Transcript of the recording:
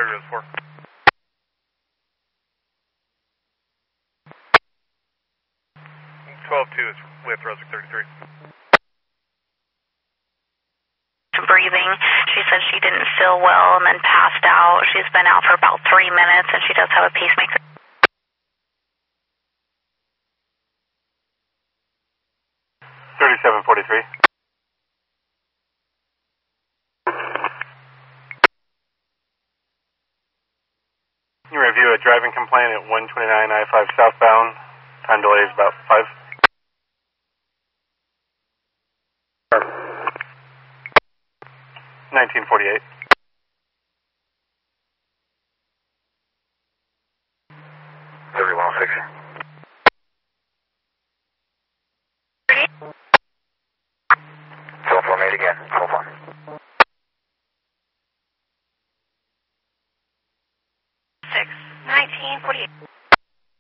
Rose 4. 12-2 is with Rosic 33. Breathing. She said she didn't feel well and then passed out. She's been out for about 3 minutes and she does have a pacemaker. $37.43. You review a driving complaint at 129 I-5 southbound. Time delay is about 5. $19.48. $31.06. Cell phone made again. Cell phone. 1948.